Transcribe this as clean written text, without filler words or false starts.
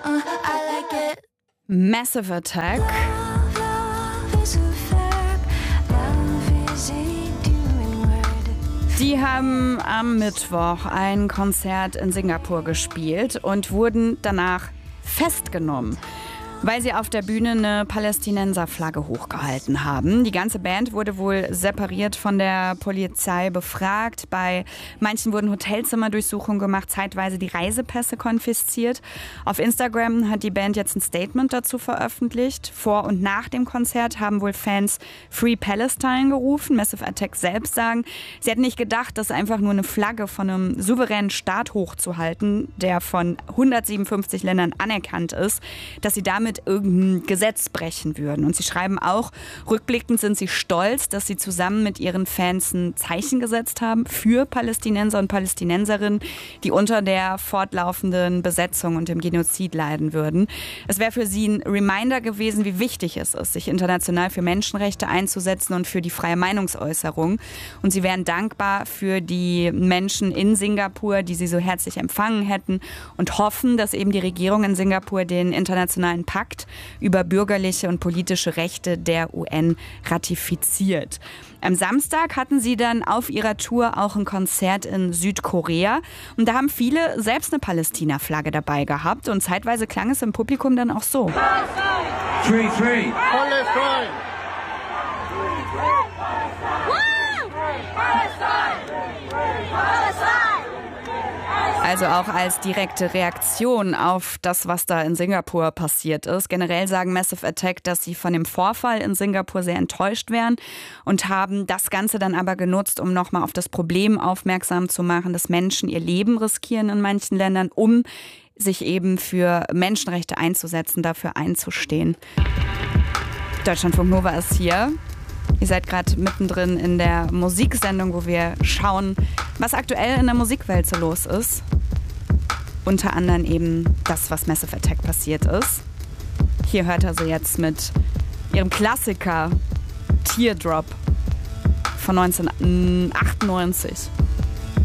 Massive Attack. Die haben am Mittwoch ein Konzert in Singapur gespielt und wurden danach festgenommen, weil sie auf der Bühne eine Palästinenserflagge hochgehalten haben. Die ganze Band wurde wohl separiert von der Polizei befragt. Bei manchen wurden Hotelzimmerdurchsuchungen gemacht, zeitweise die Reisepässe konfisziert. Auf Instagram hat die Band jetzt ein Statement dazu veröffentlicht. Vor und nach dem Konzert haben wohl Fans Free Palestine gerufen. Massive Attack selbst sagen, sie hätten nicht gedacht, dass einfach nur eine Flagge von einem souveränen Staat hochzuhalten, der von 157 Ländern anerkannt ist, dass sie damit irgendein Gesetz brechen würden. Und sie schreiben auch, rückblickend sind sie stolz, dass sie zusammen mit ihren Fans ein Zeichen gesetzt haben für Palästinenser und Palästinenserinnen, die unter der fortlaufenden Besetzung und dem Genozid leiden würden. Es wäre für sie ein Reminder gewesen, wie wichtig es ist, sich international für Menschenrechte einzusetzen und für die freie Meinungsäußerung. Und sie wären dankbar für die Menschen in Singapur, die sie so herzlich empfangen hätten und hoffen, dass eben die Regierung in Singapur den internationalen Pakt über bürgerliche und politische Rechte der UN ratifiziert. Am Samstag hatten sie dann auf ihrer Tour auch ein Konzert in Südkorea. Und da haben viele selbst eine Palästina-Flagge dabei gehabt. Und zeitweise klang es im Publikum dann auch so. Free, free. Also auch als direkte Reaktion auf das, was da in Singapur passiert ist. Generell sagen Massive Attack, dass sie von dem Vorfall in Singapur sehr enttäuscht wären und haben das Ganze dann aber genutzt, um nochmal auf das Problem aufmerksam zu machen, dass Menschen ihr Leben riskieren in manchen Ländern, um sich eben für Menschenrechte einzusetzen, dafür einzustehen. Deutschlandfunk Nova ist hier. Ihr seid gerade mittendrin in der Musiksendung, wo wir schauen, was aktuell in der Musikwelt so los ist. Unter anderem eben das, was Massive Attack passiert ist. Hier hört er sie jetzt mit ihrem Klassiker Teardrop von 1998.